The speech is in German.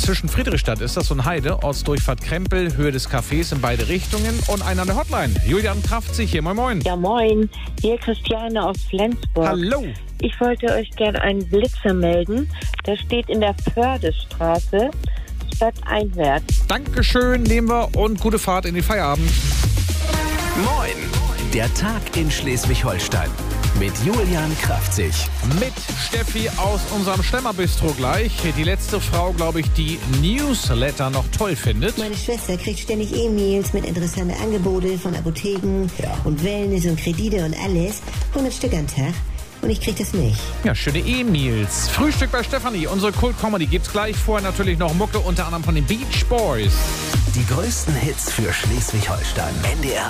zwischen Friedrichstadt ist das so ein Heide, Ortsdurchfahrt Krempel, Höhe des Cafés in beide Richtungen und einer an der Hotline. Julian Kraftzig hier, moin moin. Ja, moin. Hier Christiane aus Flensburg. Hallo. Ich wollte euch gerne einen Blitzer melden. Der steht in der Fördestraße, stadteinwärts. Dankeschön, nehmen wir und gute Fahrt in den Feierabend. Moin, der Tag in Schleswig-Holstein mit Julian Kraftzig. Mit Steffi aus unserem Schlemmerbistro gleich. Die letzte Frau, glaube ich, die Newsletter noch toll findet. Meine Schwester kriegt ständig E-Mails mit interessanten Angeboten von Apotheken und Wellness und Kredite und alles. 100 Stück am Tag. Und ich krieg das nicht. Ja, schöne E-Mails. Frühstück bei Stefanie. Unsere Kult-Comedy gibt's gleich. Vorher natürlich noch Mucke, unter anderem von den Beach Boys. Die größten Hits für Schleswig-Holstein. NDR